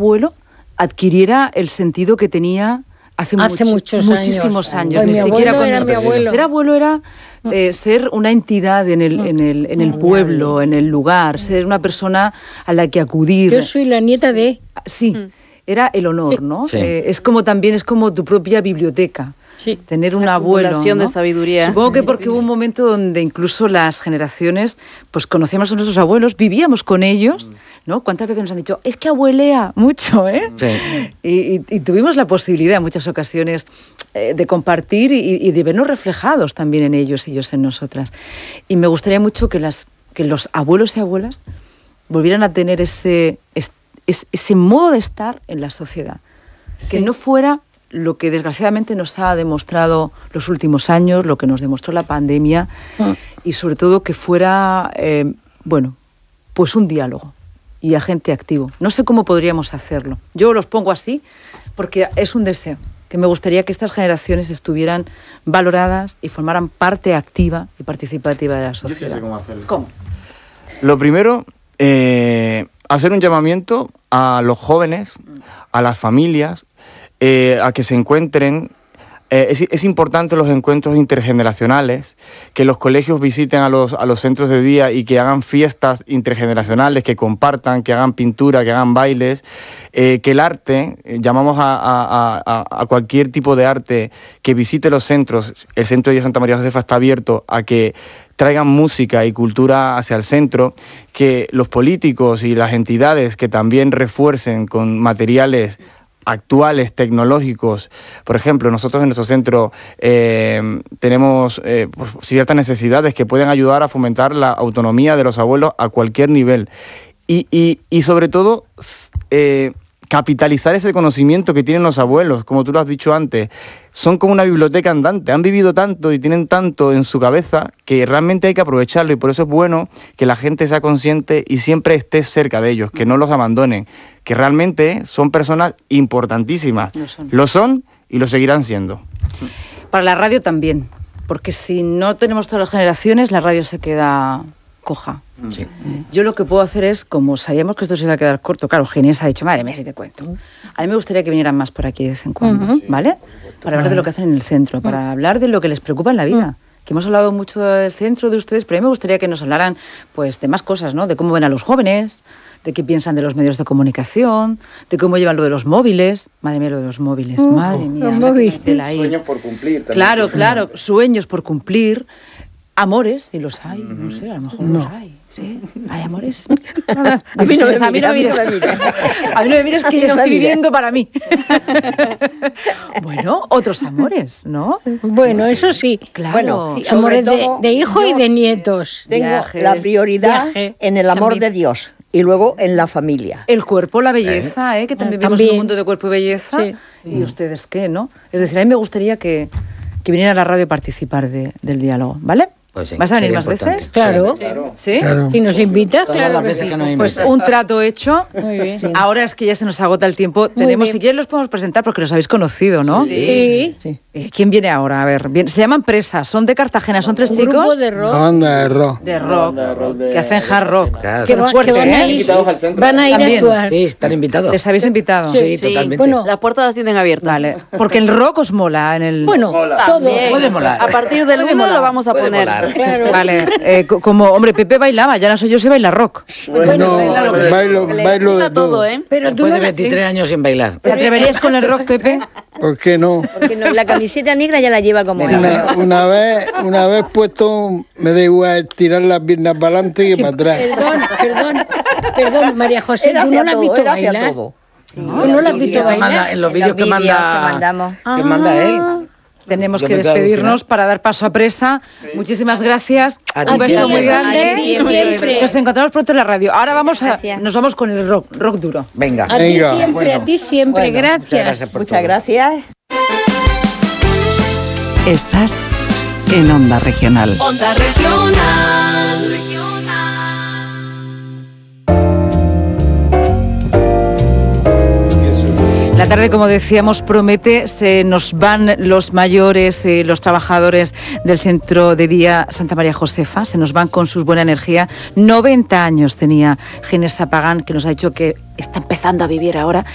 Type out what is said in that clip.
abuelo adquiriera el sentido que tenía hace muchísimos años. Pues Ni siquiera cuando ser abuelo era ser una entidad en el pueblo, en el lugar, ser una persona a la que acudir. Yo soy la nieta de... Sí, era el honor, ¿no? Sí. Es como tu propia biblioteca. Sí. Tener un abuelo, ¿no? de sabiduría. Supongo que porque hubo un momento donde incluso las generaciones, pues conocíamos a nuestros abuelos, vivíamos con ellos, ¿no? ¿Cuántas veces nos han dicho, es que abuelea mucho, ¿eh? Sí. Y tuvimos la posibilidad en muchas ocasiones de compartir y de vernos reflejados también en ellos y ellos en nosotras. Y me gustaría mucho que los abuelos y abuelas volvieran a tener ese modo de estar en la sociedad. Sí. Que no fuera lo que desgraciadamente nos ha demostrado los últimos años, lo que nos demostró la pandemia, y sobre todo que fuera, pues un diálogo y agente activo. No sé cómo podríamos hacerlo. Yo los pongo así porque es un deseo, que me gustaría que estas generaciones estuvieran valoradas y formaran parte activa y participativa de la sociedad. Yo sí sé cómo hacerlo. ¿Cómo? Lo primero, hacer un llamamiento a los jóvenes, a las familias, a que se encuentren. Es importante los encuentros intergeneracionales, que los colegios visiten a los centros de día y que hagan fiestas intergeneracionales, que compartan, que hagan pintura, que hagan bailes, que el arte, llamamos a cualquier tipo de arte que visite los centros. El centro de Santa María Josefa está abierto a que traigan música y cultura hacia el centro, que los políticos y las entidades que también refuercen con materiales actuales, tecnológicos. Por ejemplo, nosotros en nuestro centro tenemos ciertas necesidades que pueden ayudar a fomentar la autonomía de los abuelos a cualquier nivel. Y sobre todo, capitalizar ese conocimiento que tienen los abuelos, como tú lo has dicho antes. Son como una biblioteca andante, han vivido tanto y tienen tanto en su cabeza que realmente hay que aprovecharlo, y por eso es bueno que la gente sea consciente y siempre esté cerca de ellos, que no los abandonen, que realmente son personas importantísimas. Lo son y lo seguirán siendo. Para la radio también, porque si no tenemos todas las generaciones, la radio se queda coja. Sí. Yo lo que puedo hacer es, como sabíamos que esto se iba a quedar corto, claro, Ginés ha dicho, madre mía, si te cuento. A mí me gustaría que vinieran más por aquí de vez en cuando, ¿vale? Para hablar de lo que hacen en el centro, para hablar de lo que les preocupa en la vida. Que hemos hablado mucho del centro de ustedes, pero a mí me gustaría que nos hablaran, pues, de más cosas, ¿no? De cómo ven a los jóvenes, de qué piensan de los medios de comunicación, de cómo llevan lo de los móviles. Madre mía, lo de los móviles, madre mía. Sueños por cumplir también. Claro, sueños por cumplir. Amores, si los hay, no sé, a lo mejor los hay. ¿Sí? ¿Hay amores? A mí no me mires, que yo estoy viviendo para mí. Bueno, otros amores, ¿no? Bueno, eso sí. Claro. Bueno, Sí, amores de hijo y de nietos. Tengo Viajes, la prioridad en el amor también. de Dios y luego en la familia. El cuerpo, la belleza, que también vivimos en un mundo de cuerpo y belleza. Sí. ¿Y ustedes qué, no? Es decir, a mí me gustaría que viniera a la radio a participar del diálogo, ¿vale? Pues sí, ¿Vas a venir sería más importante. veces? Claro. ¿Sí? Claro. Si nos invitas, Todas claro las que veces sí. que nos Pues invitan. un trato hecho. Muy bien. Sí. Ahora es que ya se nos agota el tiempo. Tenemos, bien. si quieres los podemos presentar porque los habéis conocido, ¿no? Sí. ¿Quién viene ahora? A ver, se llaman Presas, son de Cartagena, son tres Un chicos grupo de La rock banda de rock. de rock, que hacen hard rock. Claro. que, fuerte, van a ¿eh? ir, Invitados al centro. van a ir a También. actuar. Sí, están invitados. ¿Les habéis invitado? Sí, Sí. totalmente. Bueno, Las puertas las tienen abiertas. Vale, porque el rock os mola en el... bueno, todo. También. Puede molar. A partir del Puede 1 molar. lo vamos a Puede poner. molar. Claro. Vale, como, hombre, Pepe bailaba, ya no soy yo si baila rock. Bueno, bailo Gusta de todo. Pero tú Después no de 23 años sin bailar. ¿Te atreverías con el rock, Pepe? ¿Por qué no? Porque no, la camiseta negra ya la lleva como él. Una vez puesto, me da igual tirar las piernas para adelante que para atrás. Perdón, María José, Él ¿tú no hacía la has todo, visto él hacía bailar? todo. ¿Tú no la has visto bailar? En los En vídeos los que vídeos manda, que mandamos. que manda él. Tenemos Yo que me quedo despedirnos alucinado. para dar paso a Presa. Muchísimas gracias. A ti Un beso siempre. muy grande. A ti siempre. Nos encontramos pronto en la radio. Ahora Gracias. nos vamos con el rock duro. Venga. A ti Venga. siempre, a ti siempre, gracias. por Muchas todo. gracias. Estás en Onda Regional. Onda Regional. La tarde, como decíamos, promete, se nos van los mayores, los trabajadores del centro de día Santa María Josefa, se nos van con su buena energía. 90 años tenía Ginés Sapagán, que nos ha dicho que está empezando a vivir ahora.